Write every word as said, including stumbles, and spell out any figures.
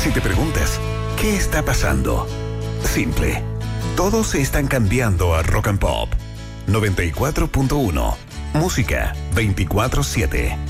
Si te preguntas, ¿qué está pasando? Simple. Todos están cambiando a Rock and Pop. noventa y cuatro punto uno. Música veinticuatro siete.